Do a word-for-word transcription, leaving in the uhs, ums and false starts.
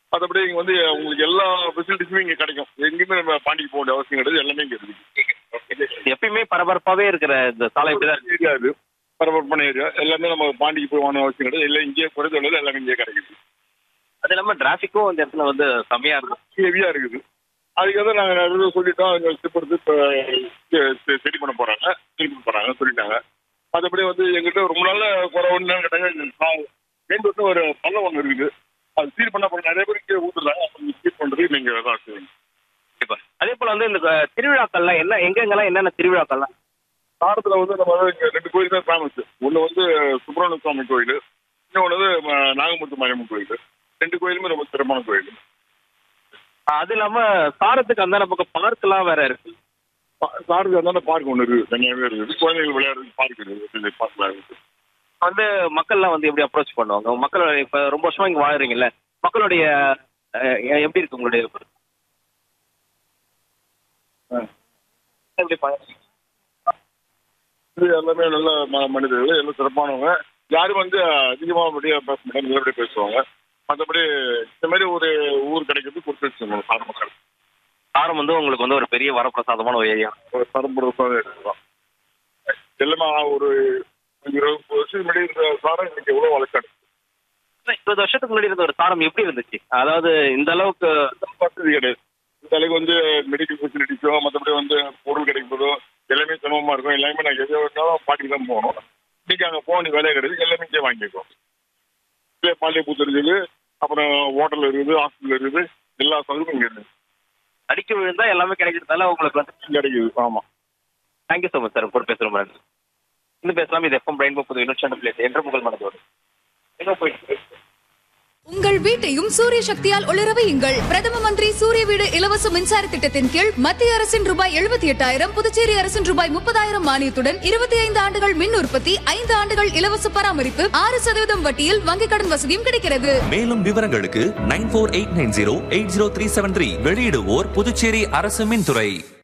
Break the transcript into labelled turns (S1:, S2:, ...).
S1: மற்றபடி இங்கே வந்து உங்களுக்கு எல்லா ஃபெசிலிட்டிஸுமே இங்கே கிடைக்கும். எங்கேயுமே நம்ம பாண்டிக்கு போக வேண்டிய அவசியம் கிடையாது. எல்லாமே இங்கே இருக்குது.
S2: எப்பயுமே பரபரப்பாகவே இருக்கிற இந்த சாலை இப்படிதான்
S1: ஏரியா இது பரபரப்பான ஏரியா. எல்லாமே நம்ம பாண்டிக்கு போய் வாங்க அவசியம் கிடையாது. எல்லாம் இங்கேயே குறைந்த அளவில் எல்லாமே இங்கேயே கிடைக்குது.
S2: அது இல்லாமல் டிராஃபிக்கும் இந்த இடத்துல வந்து செம்மையா இருக்கும்,
S1: ஹெவியாக இருக்குது. அதுக்காக நாங்கள் நிறைய சொல்லிட்டோம். அவங்க ஸ்டெப் எடுத்து இப்போ செடி பண்ண போகிறாங்க, செடி பண்ண போகிறாங்க சொல்லிட்டாங்க. மற்றபடி வந்து எங்கிட்ட ரொம்ப நாள் குறை ஒன்று கேட்டாங்க. மெயின் ரோட்டில் ஒரு பள்ளம் ஒன்று இருக்குது. அது சீர் பண்ண போகிற நிறைய பேர் கீழே ஊற்றுறாங்க. அப்போ சீர் பண்ணுறது நீங்கள் தான் செய்வீங்க.
S2: கண்டிப்பா. அதே போல வந்து இந்த திருவிழாக்கள்லாம் என்ன எங்கெங்கெல்லாம் என்னென்ன திருவிழாக்கள்லாம்?
S1: தாரத்தில் வந்து நம்ம இங்கே ரெண்டு கோயில் தான் ஃபேமஸ். ஒன்று வந்து சுப்பிரமணிய சுவாமி கோயில், இன்னொன்று வந்து நாகமுத்து மாரியம்மன் கோயில். ரெண்டு கோயிலுமே ரொம்ப சிறப்பான கோயில்.
S2: அது இல்லாம சாரத்துக்கு அந்த பக்கம் பார்க் எல்லாம் வேற இருக்கு.
S1: சாரத்துக்கு அந்த பார்க் ஒன்று இருக்குது, தனியாகவே இருக்குது. குழந்தைகள் விளையாடுறதுக்கு பார்க் இருக்குது, பார்க்லாம் இருக்குது.
S2: வந்து மக்கள்லாம் வந்து எப்படி அப்ரோச் பண்ணுவாங்க? மக்கள் இப்ப ரொம்ப வருஷமா இங்க வாழுறீங்கல்ல, மக்களுடைய எப்படி இருக்கு உங்களுடைய
S1: எல்லாமே நல்ல மனிதர்கள், எல்லாம் சிறப்பானவங்க. யாரும் வந்து அதிகமாக பேச மாட்டாங்க, நல்லபடியாக பேசுவாங்க. மற்றபடி இந்த மாதிரி ஒரு ஊர் கிடைக்கிறது கொடுத்து வச்சுக்கணும். சார மக்கள்
S2: சாரம் வந்து உங்களுக்கு வந்து ஒரு பெரிய வரப்பிரசாதமான ஒரு ஏரியா.
S1: ஒரு பரம்பரசாதம் எடுத்துக்கலாம். எல்லாமே ஒரு இருபது வருஷத்துக்கு முன்னாடி இருந்த சாரம் இன்னைக்கு எவ்வளோ வளர்ச்சி.
S2: இருபது வருஷத்துக்கு முன்னாடி இருந்த ஒரு சாரம் எப்படி இருந்துச்சு? அதாவது இந்த அளவுக்கு
S1: வசதி கிடையாது. இந்த அளவுக்கு வந்து மெடிக்கல் ஃபெசிலிட்டிஸோ மற்றபடி வந்து பொருள் கிடைக்கிறதோ எல்லாமே சிரமமாக இருக்கும். எல்லாமே நான் எதை வேணாலும் பாட்டிக்கு தான் போகணும். இன்னைக்கு அங்கே போக வேண்டிய வேலையை கிடையாது. எல்லாமே இங்கே வாங்கிக்கோ. இதே பாண்டியபுத்தூர் இருக்குது, அப்புறம் ஹோட்டல் இருக்குது, ஹாஸ்பிட்டல் இருக்குது, எல்லா சௌகரியமும் இங்கே இருக்குது.
S2: அடிக்க விழுந்தா எல்லாமே கிடைக்கிறதால உங்களுக்கு வந்து
S1: கிடைக்குது. ஆமாம்.
S2: Thank you so much sir. கூட பேசுகிறோம் மேடம். இன்னும் பேசலாம். இது எஃப்எம் பிரைன் புது இன்னொரு பிளேஸ் என்ற புகழ் மனதோடு என்ன போயிட்டு
S3: உங்கள் வீட்டையும் சூரிய சக்தியால் ஒளிர வையுங்கள். பிரதம மந்திரி சூரிய வீடு இலவச மின்சார திட்டத்தின் கீழ் மத்திய அரசின் ரூபாய் எழுபத்தி எட்டாயிரம், புதுச்சேரி அரசின் ரூபாய் முப்பதாயிரம் மானியத்துடன் இருபத்தி ஐந்து ஆண்டுகள் மின் உற்பத்தி, ஐந்து ஆண்டுகள் இலவச பராமரிப்பு, ஆறு சதவீதம் வட்டியில் வங்கிக் கடன் வசதியும் கிடைக்கிறது.
S4: மேலும் விவரங்களுக்கு nine four eight nine zero eight zero three seven three. வெளியிடுவோர் புதுச்சேரி அரசு மின்துறை.